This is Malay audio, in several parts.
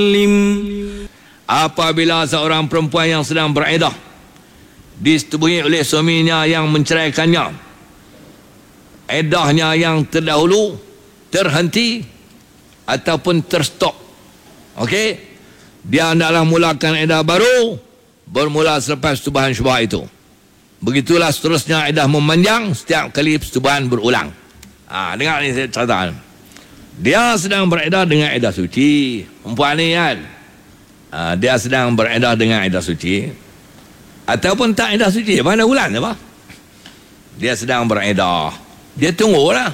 Apabila seorang perempuan yang sedang beredah disetubuhi oleh suaminya yang menceraikannya, edahnya yang terdahulu terhenti ataupun terstop, okey, dia hendaklah mulakan edah baru bermula selepas persetubuhan syubhah itu. Begitulah seterusnya edah memanjang setiap kali persetubuhan berulang. Dengar ni saya catatan. Dia sedang beredah dengan edah suci, perempuan ni kan, dia sedang beredah dengan edah suci ataupun tak edah suci, mana bulan apa, dia sedang beredah, dia tunggulah.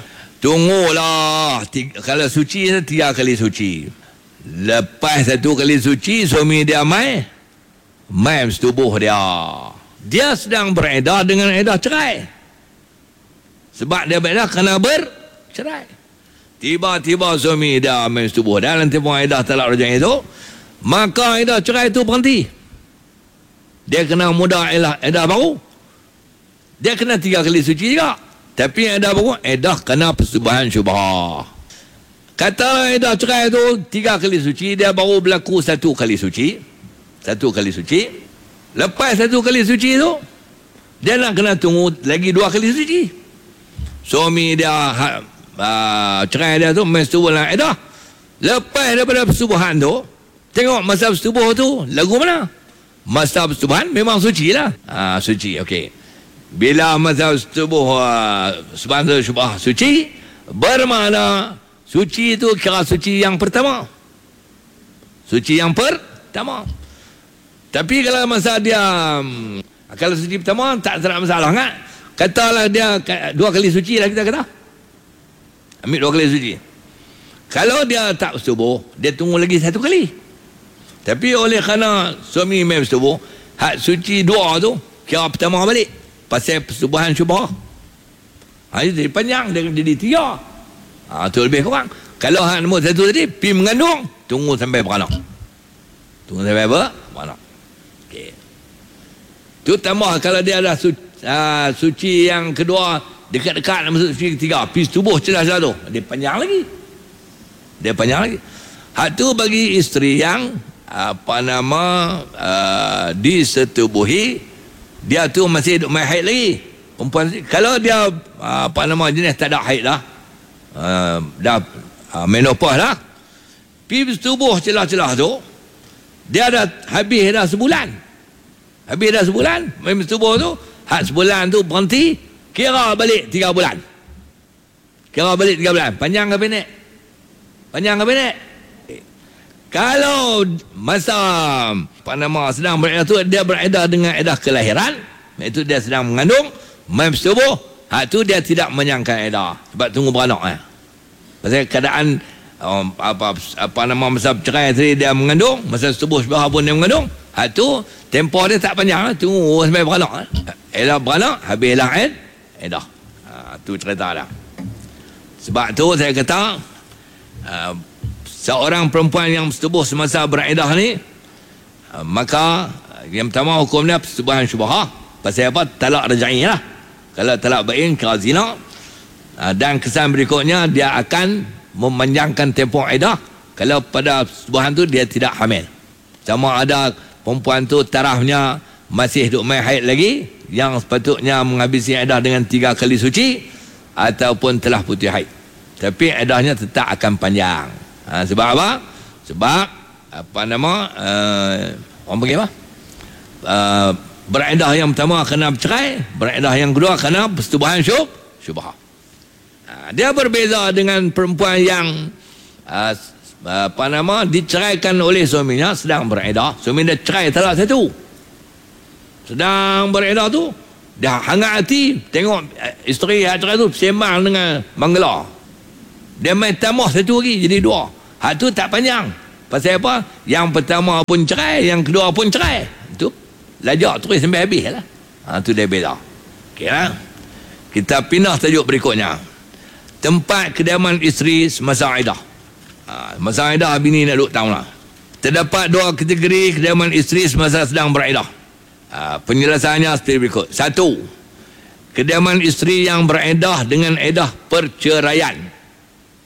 Kalau suci 3 kali suci, lepas 1 kali suci suami dia mai bersetubuh dia sedang beredah dengan edah cerai. Sebab dia beredah kerana bercerai. Tiba-tiba suami dia mai bersetubuh dalam tempoh edah talak raj'iyah itu, maka edah cerai itu berhenti. Dia kena mula edah baru. Dia kena 3 kali suci juga. Tapi edah baru, edah kena persetubuhan syubhah. Kata edah cerai itu 3 kali suci, dia baru berlaku 1 kali suci. 1 kali suci. Lepas 1 kali suci itu, dia nak kena tunggu lagi 2 kali suci. Suami dia cerai dia tu bersetubuh dalam edah. Lepas daripada persetubuhan tu, tengok masa persetubuh tu lagu mana? Masa persetubuhan memang suci lah. Suci, okey. Bila masa persetubuh syubhah suci, bermakna suci itu kira suci yang pertama. Suci yang pertama. Tapi kalau masa dia kalau suci pertama tak ada masalah kan? Katalah dia 2 kali suci lah, kita kata. Ambil 2 kali suci. Kalau dia tak bersetubuh, dia tunggu lagi 1 kali. Tapi oleh kerana suami mai bersetubuh, hak suci 2 tu kira pertama balik. Pasal persetubuhan syubhah. Jadi panjang, dia jadi 3. Tu lebih kurang. Kalau hak nombor 1 tadi pergi mengandung, tunggu sampai beranak. Tunggu sampai beranak. Okey. Tu tambah kalau dia ada suci yang kedua dekat-dekat masuk suci ketiga, pergi tubuh celah-celah tu, dia panjang lagi. Hak tu bagi isteri yang disetubuhi, dia tu masih duk main haid lagi. Perempuan kalau dia jenis tak ada haid dah, dah menopause dah, pergi bersetubuh celah-celah tu, dia dah habis dah sebulan. Main bersetubuh tu, hak sebulan tu berhenti, kira balik 3 bulan. Panjang ke pendek? Kalau masa sedang beredah tu, dia beredah dengan edah kelahiran, iaitu dia sedang mengandung, main bersetubuh, hak tu dia tidak menyangkan edah sebab tunggu beranak. Pasal keadaan masa bercerai tadi dia mengandung, masa bersetubuh syubhah pun dia mengandung, hak tu tempoh dia tak panjang, tunggu sampai beranak. Edah beranak, habislah edah. Tu cerita dah. Sebab tu saya kata seorang perempuan yang bersetubuh semasa beredah ni, maka yang pertama hukum dia persetubuhan syubhah. Pasal apa? Talak raj'iyah lah. Kalau talak bain kira zina. Dan kesan berikutnya, dia akan memanjangkan tempoh edah kalau pada persetubuhan tu dia tidak hamil. Sama ada perempuan tu tarafnya masih duk main haid lagi, yang sepatutnya menghabisi edah dengan 3 kali suci, ataupun telah putih haid, tapi edahnya tetap akan panjang. Sebab apa? Sebab orang panggil apa? Beredah yang pertama kena bercerai, beredah yang kedua kena persetubuhan syubhah. Dia berbeza dengan perempuan yang diceraikan oleh suaminya sedang beredah. Suami dia cerai talak 1, sedang beredah tu, dia hangat hati tengok isteri yang cerai tu sembang dengan Manggala, dia main tambah 1 lagi jadi 2. Hak tu tak panjang. Pasal apa? Yang pertama pun cerai, yang kedua pun cerai. Itu lajak terus sampai habis lah. Tu dia beza. Okey lah. Kita pindah tajuk berikutnya. Tempat kediaman isteri semasa iddah. Masa iddah bini nak duduk tahu lah. Terdapat 2 kategori kediaman isteri semasa sedang beriddah. Penjelasannya seperti berikut. 1. Kediaman isteri yang beriddah dengan iddah perceraian.